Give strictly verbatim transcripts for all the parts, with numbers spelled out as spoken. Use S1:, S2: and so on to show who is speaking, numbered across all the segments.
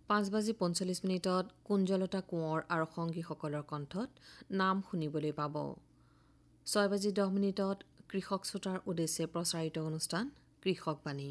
S1: পাঁচ বাজি পঞ্চল্লিছ মিনিটত কুঞ্জলতা কোঁৱৰ আৰু সংগীসকলৰ কণ্ঠত নাম শুনিবলৈ পাব। ছয় বাজি দহ মিনিটত কৃষক শ্ৰোতাৰ উদ্দেশ্যে প্ৰচাৰিত অনুষ্ঠান কৃষকবাণী।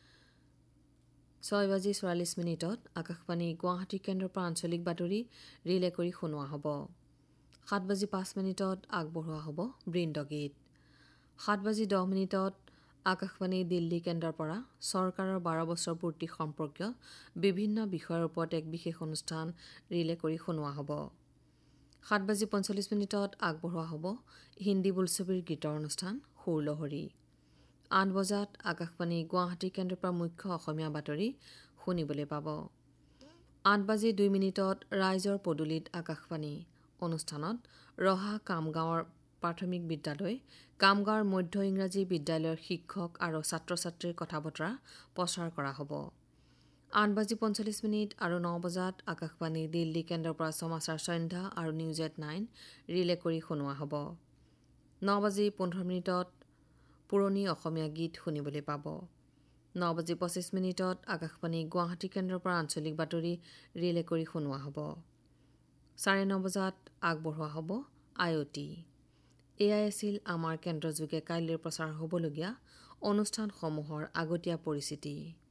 S1: ছয় বাজি চৌৰাল্লিছ মিনিটত আকাশবাণী গুৱাহাটী কেন্দ্ৰৰ পৰা আঞ্চলিক বাতৰি ৰিলে কৰি শুনোৱা হ'ব। সাত বাজি পাঁচ মিনিটত আগবঢ়োৱা হ'ব বৃন্দগীত। সাত বাজি দহ মিনিটত আকাশবাণী দিল্লী কেন্দ্ৰৰ পৰা চৰকাৰৰ বাৰ বছৰ পূৰ্তি সম্পৰ্কীয় বিভিন্ন বিষয়ৰ ওপৰত এক বিশেষ অনুষ্ঠান ৰিলে কৰি শুনোৱা হ'ব। সাত বাজি পঞ্চল্লিছ মিনিটত আগবঢ়োৱা হ'ব হিন্দী বোলছবিৰ গীতৰ অনুষ্ঠান সুৰলহৰী। আঠ বজাত আকাশবাণী গুৱাহাটী কেন্দ্ৰৰ পৰা মুখ্য অসমীয়া বাতৰি শুনিবলৈ পাব। আঠ বাজি দুই মিনিটত ৰাইজৰ পদূলিত আকাশবাণী অনুষ্ঠানত ৰহা কামগাঁৱৰ প্ৰাথমিক বিদ্যালয় কামগাঁৱৰ মধ্য ইংৰাজী বিদ্যালয়ৰ শিক্ষক আৰু ছাত্ৰ ছাত্ৰীৰ কথা বতৰা প্ৰচাৰ কৰা হ'ব। আঠ বাজি পঞ্চল্লিছ মিনিট আৰু ন বজাত আকাশবাণী দিল্লী কেন্দ্ৰৰ পৰা সমাচাৰ সন্ধ্যা আৰু নিউজ এট নাইন ৰিলে কৰি শুনোৱা হ'ব। ন বাজি পোন্ধৰ মিনিটত পুৰণি অসমীয়া গীত শুনিবলৈ পাব। ন বাজি পঁচিছ মিনিটত আকাশবাণী গুৱাহাটী কেন্দ্ৰৰ পৰা আঞ্চলিক বাতৰি ৰিলে কৰি শুনোৱা হ'ব। চাৰে ন বজাত আগবঢ়োৱা হ'ব আয়তি। এয়াই আছিল আমাৰ কেন্দ্ৰযোগে কাইলৈ প্ৰচাৰ হ'বলগীয়া অনুষ্ঠানসমূহৰ আগতীয়া পৰিচিতি।